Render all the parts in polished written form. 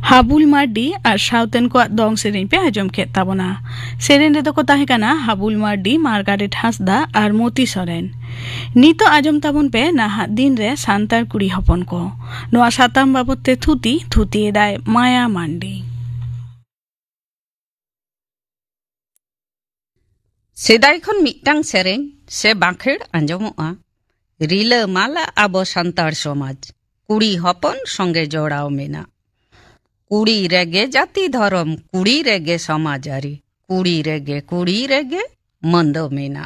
हाबुल मार्डी और साउतेन को दंग सेरेन पे आजम के ताबना सेरेन रे दो को ताहे काना हाबुल मार्डी मार्गारेट हांसदा और मोती सोरेन नितो आजम ताबन पे नाहा दिन रे सांतार कुड़ी हपन को नोआ साताम बाबते थुती एदाय माया मांडी सेदाय खन मिटांग सेरेन से बांखेड़ आंजमोआ रिला माला आबो सांतार समाज कुड़ी हपन संगे जोड़ाओ मेना कुड़ी रेगे जाति धर्म कुड़ी रेगे समाजारी कुड़ी रेगे मंदो मेना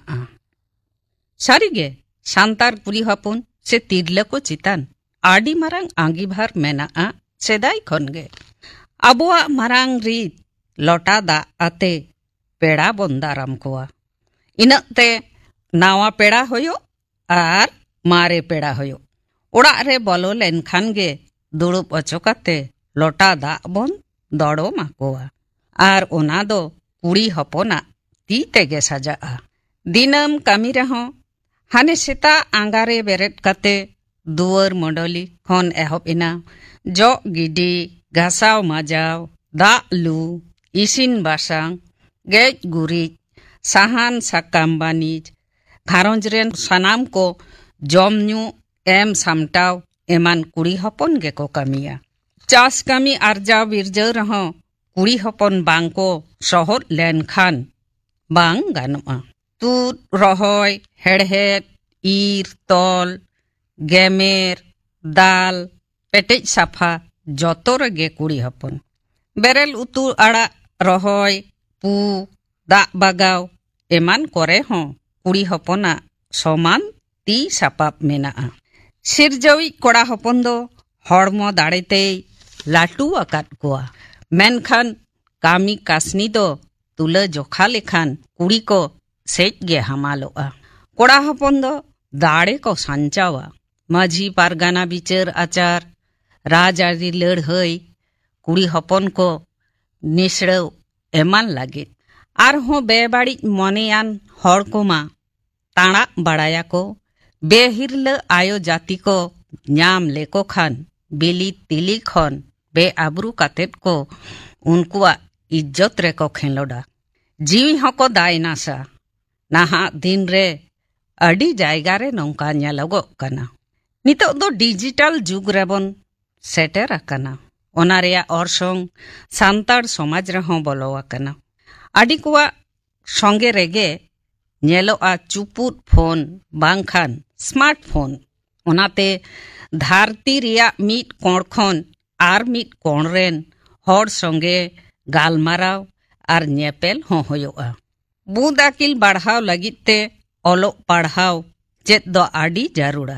सारिगे सांतार कुड़ी हपन से तिरले को चितान आडी मारांग आंगीभार मेना सेदाय खनगे आबोआ मारांग रीत लोटा दा आते पेड़ा बंदाराम कोआ इनते नावा पेड़ा होयो आर मारे पेड़ा होयो ओड़ा रे बोलो लेनखान गे दुड़ुब अचोकाते लोटा दा बन दड़ो माकोआ आर ओना दो कुड़ी हपना ती तेगे सजा दिनम कामी रहो हाने सेता आंगारे बेरेट काते दुआर मंडली खन एहब इना जो गिडी घासाव माजाव दा लू इसिन बासांग गेज गुरिज साहान साकाम बानिज घारंज रेन सानाम को जम न्यू एम सामटाव एमान कुड़ी हपन गेको कामिया चास कामी आरजाव बिरजो रहो कुड़ी हपन बांको शहर लेनखान बांग गानोआ तुद रहोय हेड़हेड ईर तल गेमेर दाल पेटेज साफा जतो रेगे कुड़ी हपन बेरेल उतु आड़ा रहोय पू दा बागाव एमान करे हों कुड़ी हपना समान ती सापाप मेना सिरजवी कोड़ा हपन दो हड़मो दाड़ेते लाटू आकात कोआ मेनखान कामी कासनी दो तुला जोखा लेखान कुड़ी को सेज गे हमालोआ कोड़ा हपन दो दाड़े को सांचावा माझी पारगाना बिचार आचार राजारी लड़हई कुड़ी हपन को निसड़व एमान लागे आरहों बेबाड़ी मनेयान हड़ को मा ताड़ा बड़ाया को बेहिरल आयो जाति को न्याम लेको खान बिली तिली खन बे आबरू कातेत को उनकुआ इज्जत रे को खेलोडा जीवी हको दायनासा नाहा दिन रे अडी जायगा रे नौका ᱧᱮᱞᱚᱜᱚᱜ ᱠᱟᱱᱟ नितो दो डिजिटल जुग रेबन सेटेर आकाना ओना रेया ऑर्सोंग सांतार समाज रहों बोलो आकाना आडी कुआ संगे रेगे ᱧᱮᱞᱚᱜᱼᱟ चुपुट फोन बांखान स्मार्टफोन ओनाते धारती रिया मीट कोण खन आर मीट कोण रेन हर संगे गालमाराव आर ñेपेल हों होयोआ बुद आकिल बढ़ाव लगिते ओलोग पढ़ाव चेत दो आडी जारुड़ा।